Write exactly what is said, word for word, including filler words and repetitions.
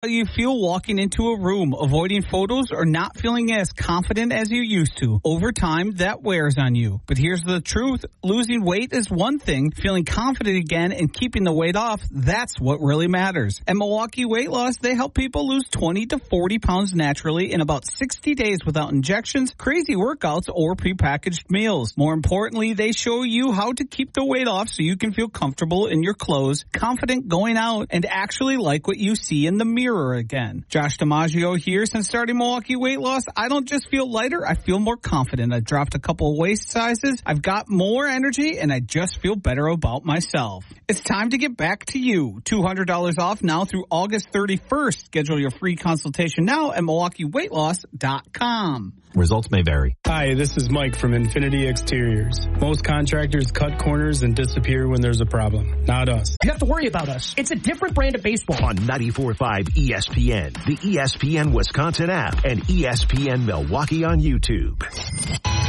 You feel walking into a room, avoiding photos, or not feeling as confident as you used to. Over time, that wears on you. But here's the truth. Losing weight is one thing. Feeling confident again and keeping the weight off, that's what really matters. At Milwaukee Weight Loss, they help people lose twenty to forty pounds naturally in about sixty days without injections, crazy workouts, or prepackaged meals. More importantly, they show you how to keep the weight off so you can feel comfortable in your clothes, confident going out, and actually like what you see in the mirror again. Josh DiMaggio here. Since starting Milwaukee Weight Loss, I don't just feel lighter, I feel more confident. I've dropped a couple of waist sizes, I've got more energy, and I just feel better about myself. It's time to get back to you. two hundred dollars off now through August thirty-first. Schedule your free consultation now at Milwaukee Weight Loss dot com. Results may vary. Hi, this is Mike from Infinity Exteriors. Most contractors cut corners and disappear when there's a problem. Not us. You have to worry about us. It's a different brand of baseball. On ninety-four point five E S P N, the E S P N Wisconsin app, and E S P N Milwaukee on YouTube.